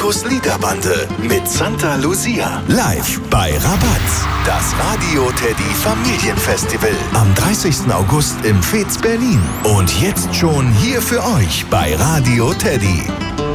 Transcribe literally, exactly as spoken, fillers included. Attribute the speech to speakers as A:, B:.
A: Titos Liederbande mit Santa Lucia. Live bei Rabatz. Das Radio Teddy Familienfestival am dreißigsten August im Fez Berlin. Und jetzt schon hier für euch bei Radio Teddy.